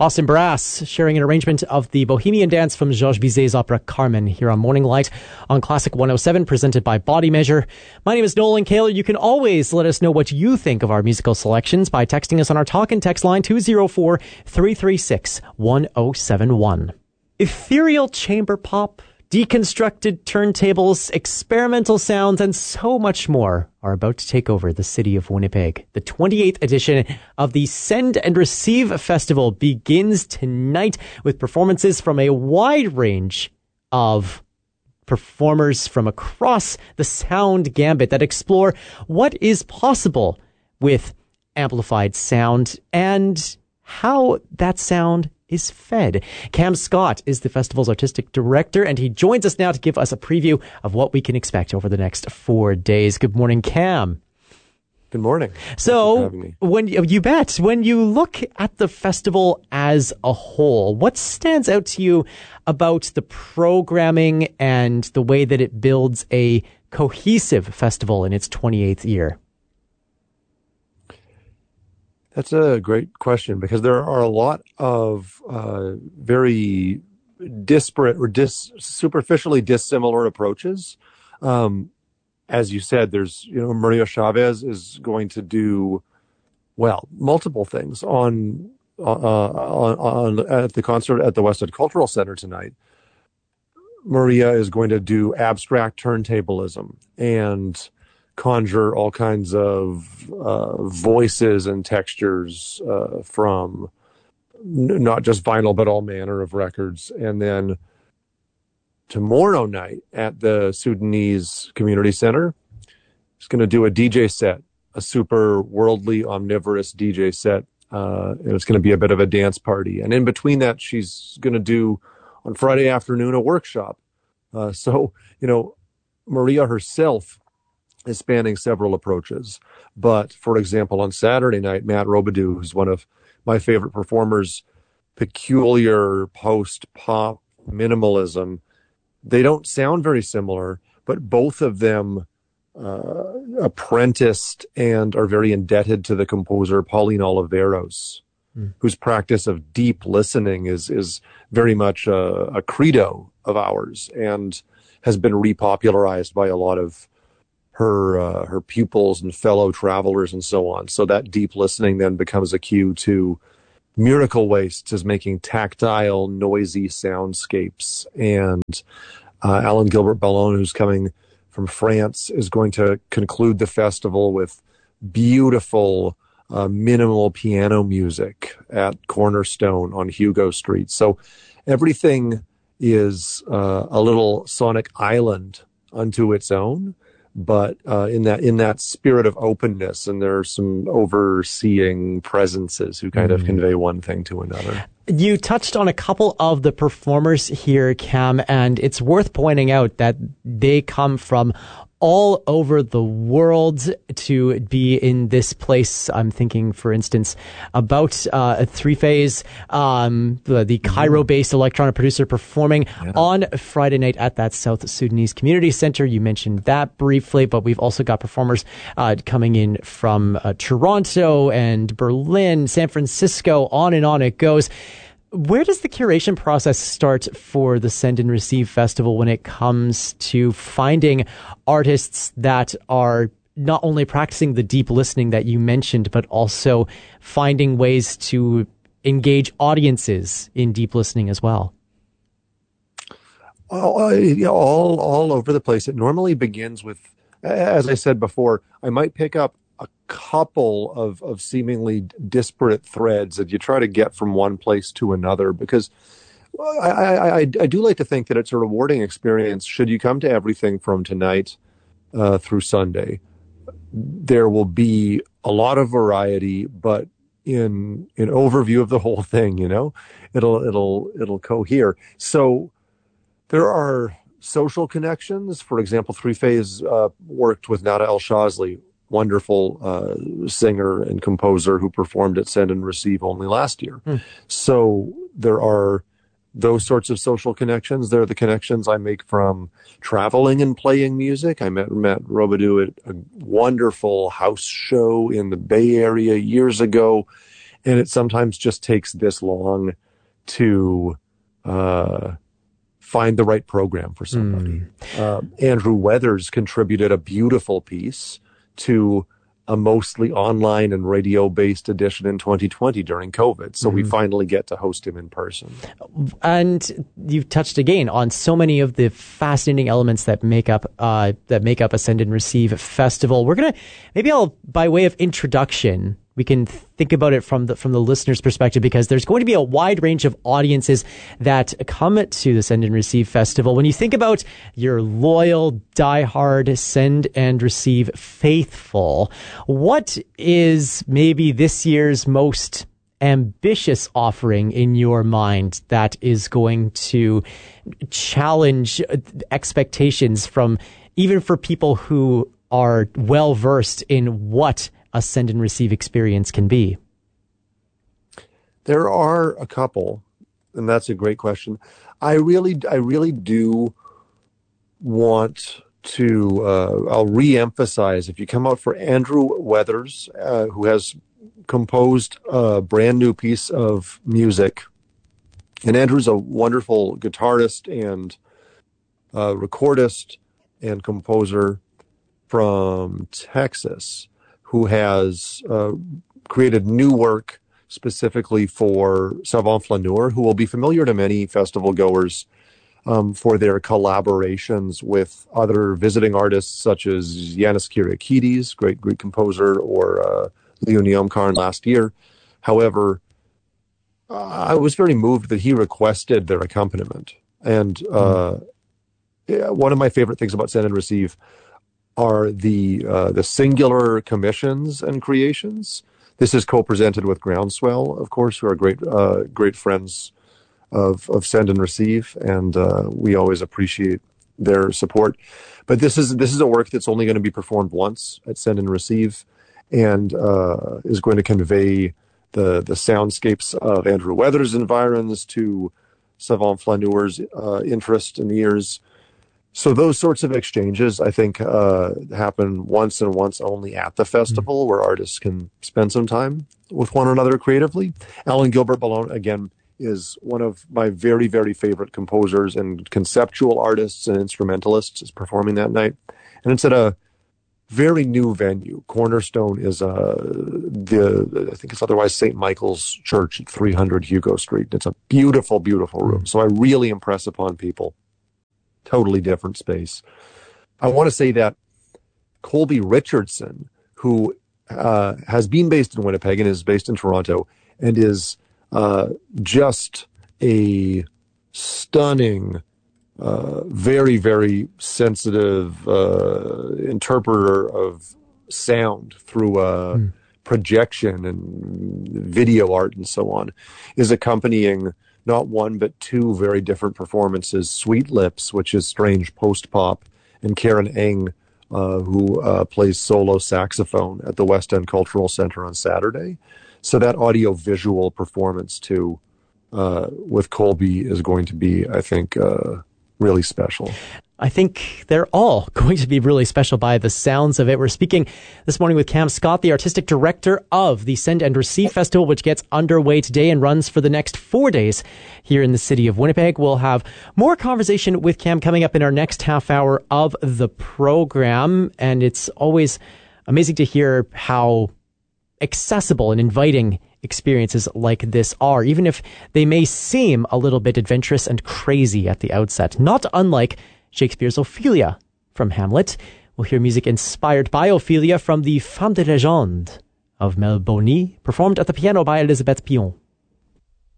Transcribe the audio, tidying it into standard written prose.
Austin Brass sharing an arrangement of the Bohemian Dance from Georges Bizet's opera Carmen here on Morning Light on Classic 107, presented by Body Measure. My name is Nolan Kaler. You can always let us know what you think of our musical selections by texting us on our talk and text line 204-336-1071. Ethereal chamber pop, deconstructed turntables, experimental sounds, and so much more are about to take over the city of Winnipeg. The 28th edition of the Send and Receive Festival begins tonight with performances from a wide range of performers from across the sound gambit that explore what is possible with amplified sound and how that sound is fed. Cam Scott is the festival's artistic director, and he joins us now to give us a preview of what we can expect over the next 4 days. Good morning, Cam. Good morning. So, when you look at the festival as a whole, what stands out to you about the programming and the way that it builds a cohesive festival in its 28th year? That's a great question, because there are a lot of very disparate or superficially dissimilar approaches. As you said, there's, Maria Chavez is going to do, multiple things on at the concert at the West End Cultural Center tonight. Maria is going to do abstract turntablism and conjure all kinds of voices and textures from not just vinyl, but all manner of records. And then tomorrow night at the Sudanese Community Center, she's going to do a DJ set, a super worldly, omnivorous DJ set. And it's going to be a bit of a dance party. And in between that, she's going to do on Friday afternoon a workshop. So, Maria herself is spanning several approaches. But, for example, on Saturday night, Matt Robidoux, who's one of my favorite performers, peculiar post-pop minimalism, they don't sound very similar, but both of them apprenticed and are very indebted to the composer Pauline Oliveros, whose practice of deep listening is very much a credo of ours and has been repopularized by a lot of her pupils and fellow travelers and so on. So that deep listening then becomes a cue to Miracle Wastes is making tactile, noisy soundscapes. And Alan Gilbert Ballon, who's coming from France, is going to conclude the festival with beautiful minimal piano music at Cornerstone on Hugo Street. So everything is a little sonic island unto its own, but in that spirit of openness, and there are some overseeing presences who kind of convey one thing to another. You touched on a couple of the performers here, Cam, and it's worth pointing out that they come from all over the world to be in this place. I'm thinking, for instance, about Three Phase, the Cairo-based electronic producer, performing on Friday night at that South Sudanese Community Center. You mentioned that briefly, but we've also got performers coming in from Toronto and Berlin, San Francisco, on it goes. Where does the curation process start for the Send and Receive Festival when it comes to finding artists that are not only practicing the deep listening that you mentioned, but also finding ways to engage audiences in deep listening as well? All over the place. It normally begins with, as I said before, I might pick up a couple of seemingly disparate threads that you try to get from one place to another, because I do like to think that it's a rewarding experience should you come to everything from tonight through Sunday. There will be a lot of variety, but in overview of the whole thing, it'll cohere. So there are social connections. For example, Three Phase worked with Nada El Shazli, wonderful singer and composer who performed at Send and Receive only last year. So there are those sorts of social connections. They're the connections I make from traveling and playing music. I met Robidoux at a wonderful house show in the Bay Area years ago, And it sometimes just takes this long to find the right program for somebody. Andrew Weathers contributed a beautiful piece to a mostly online and radio-based edition in 2020 during COVID. So we finally get to host him in person. And you've touched again on so many of the fascinating elements that make up Ascend and Receive Festival. We're gonna by way of introduction, we can think about it from the listener's perspective, because there's going to be a wide range of audiences that come to the Send and Receive Festival. When you think about your loyal, diehard Send and Receive faithful, what is maybe this year's most ambitious offering in your mind that is going to challenge expectations from even for people who are well versed in what a Send and Receive experience can be? There are a couple, and that's a great question. I really do want to, I'll re-emphasize, if you come out for Andrew Weathers, who has composed a brand new piece of music, and Andrew's a wonderful guitarist and recordist and composer from Texas, who has created new work specifically for Savant Flaneur, who will be familiar to many festival goers for their collaborations with other visiting artists such as Yanis Kyriakides, great Greek composer, or Leonie Omkarn last year. However, I was very moved that he requested their accompaniment. And one of my favorite things about Send and Receive are the singular commissions and creations. This is co-presented with Groundswell, of course, who are great friends of Send and Receive, and we always appreciate their support. But this is a work that's only going to be performed once at Send and Receive, and is going to convey the soundscapes of Andrew Weathers' environs to Savant Flaneur's interest and ears. So those sorts of exchanges, I think, happen once and once only at the festival, where artists can spend some time with one another creatively. Alan Gilbert Ballone, again, is one of my very, very favorite composers and conceptual artists and instrumentalists, is performing that night. And it's at a very new venue. Cornerstone is I think it's otherwise St. Michael's Church at 300 Hugo Street. It's a beautiful, beautiful room. So I really impress upon people. Totally different space. I want to say that Colby Richardson, who has been based in Winnipeg and is based in Toronto, and is just a stunning, very, very sensitive interpreter of sound through projection and video art and so on, is accompanying not one, but two very different performances. Sweet Lips, which is strange post-pop, and Karen Eng, who plays solo saxophone at the West End Cultural Center on Saturday. So that audio-visual performance, too, with Colby is going to be, I think, really special. I think they're all going to be really special by the sounds of it. We're speaking this morning with Cam Scott, the artistic director of the Send and Receive Festival, which gets underway today and runs for the next 4 days here in the city of Winnipeg. We'll have more conversation with Cam coming up in our next half hour of the program. And it's always amazing to hear how accessible and inviting experiences like this are, even if they may seem a little bit adventurous and crazy at the outset. Not unlike Shakespeare's Ophelia from Hamlet. We'll hear music inspired by Ophelia from the Femme de Légende of Mel Boni, performed at the piano by Elisabeth Pion.